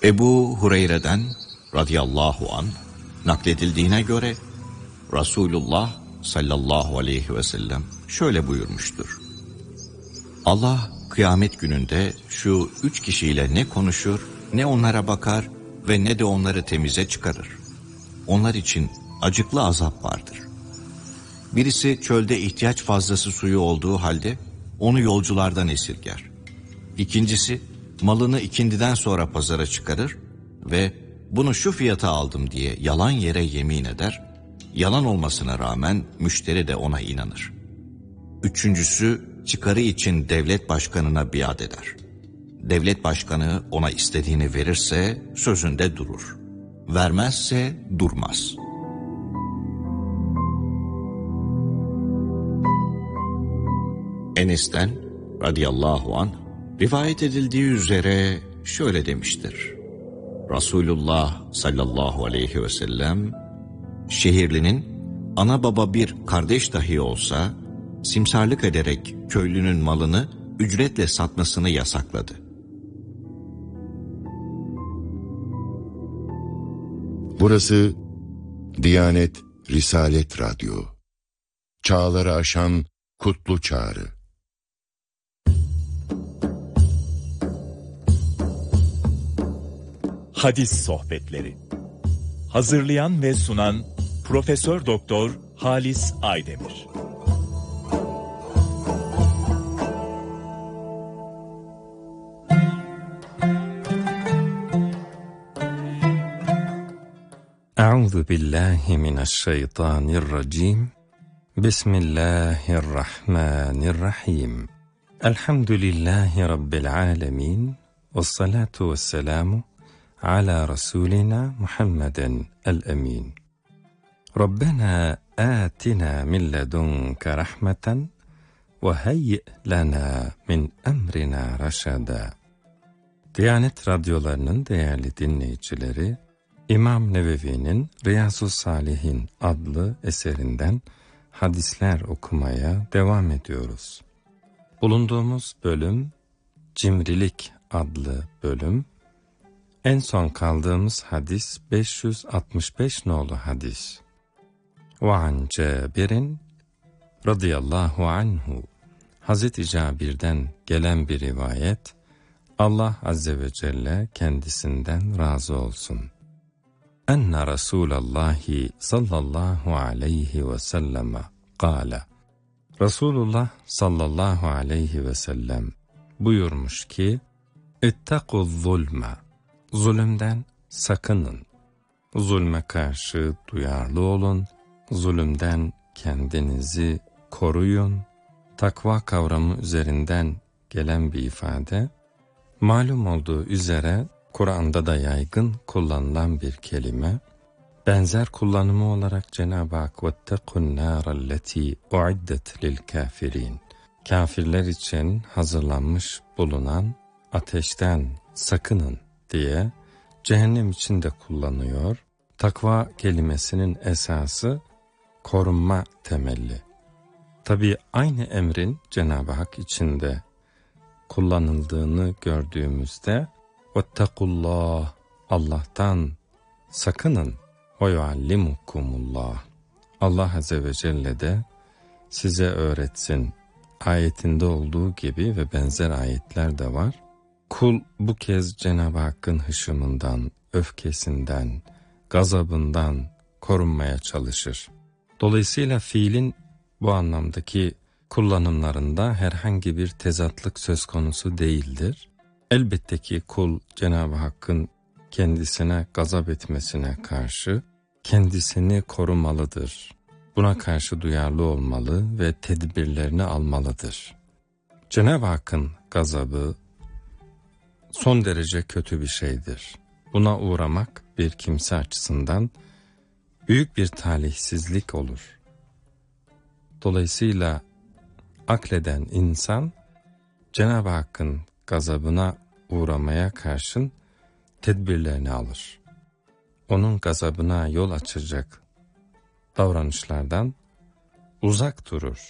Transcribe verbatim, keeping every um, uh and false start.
Ebu Hureyre'den radıyallahu anh nakledildiğine göre Resulullah sallallahu aleyhi ve sellem şöyle buyurmuştur. Allah kıyamet gününde şu üç kişiyle ne konuşur, ne onlara bakar ve ne de onları temize çıkarır. Onlar için acıklı azap vardır. Birisi çölde ihtiyaç fazlası suyu olduğu halde onu yolculardan esirger. İkincisi malını ikindiden sonra pazara çıkarır ve bunu şu fiyata aldım diye yalan yere yemin eder. Yalan olmasına rağmen müşteri de ona inanır. Üçüncüsü çıkarı için devlet başkanına biat eder. Devlet başkanı ona istediğini verirse sözünde durur. Vermezse durmaz. Enes'ten radıyallahu anh rivayet edildiği üzere şöyle demiştir. Resulullah sallallahu aleyhi ve sellem, şehirlinin ana baba bir kardeş dahi olsa simsarlık ederek köylünün malını ücretle satmasını yasakladı. Burası Diyanet Risalet Radyo. Çağları aşan kutlu çağrı. Hadis sohbetleri. Hazırlayan ve sunan Profesör Doktor Halis Aydemir. Euzu billahi mineşşeytanirracim. Bismillahirrahmanirrahim. Elhamdülillahi rabbil alamin. Vessalatu vesselamu ala rasulina Muhammeden el-emin. Rabbena atina min ledunke rahmeten ve heyyi lana min emrina raşada. Diyanet radyolarının değerli dinleyicileri, İmam Nevevi'nin Riyazu's-Salihin adlı eserinden hadisler okumaya devam ediyoruz. Bulunduğumuz bölüm Cimrilik adlı bölüm. En son kaldığımız hadis beş yüz altmış beş nolu hadis. Ve an Cabir'in radıyallahu anhu, Hazreti Cabir'den gelen bir rivayet, Allah azze ve celle kendisinden razı olsun. Enne Resulallahi sallallahu aleyhi ve sellem kâle. Resulullah sallallahu aleyhi ve sellem buyurmuş ki, İttekû zulme, zulümden sakının. Zulme karşı duyarlı olun, zulümden kendinizi koruyun. Takva kavramı üzerinden gelen bir ifade, malum olduğu üzere Kur'an'da da yaygın kullanılan bir kelime, benzer kullanımı olarak Cenab-ı Hak وَاتَّقُوا النَّارَ الَّتِي اُعِدَّتْ لِلْكَافِرِينَ, kafirler için hazırlanmış bulunan ateşten sakının diye cehennem için de kullanıyor. Takva kelimesinin esası korunma temelli. Tabi aynı emrin Cenab-ı Hak içinde kullanıldığını gördüğümüzde وَاتَّقُوا Allah'tan sakının. وَيُعَلِّمُكُمُ Allah Azze ve Celle de size öğretsin. Ayetinde olduğu gibi ve benzer ayetler de var. Kul bu kez Cenab-ı Hakk'ın hışımından, öfkesinden, gazabından korunmaya çalışır. Dolayısıyla fiilin bu anlamdaki kullanımlarında herhangi bir tezatlık söz konusu değildir. Elbette ki kul Cenab-ı Hakk'ın kendisine gazap etmesine karşı kendisini korumalıdır. Buna karşı duyarlı olmalı ve tedbirlerini almalıdır. Cenab-ı Hakk'ın gazabı son derece kötü bir şeydir. Buna uğramak bir kimse açısından büyük bir talihsizlik olur. Dolayısıyla akleden insan Cenab-ı Hakk'ın gazabına uğramaya karşın tedbirlerini alır. Onun gazabına yol açacak davranışlardan uzak durur.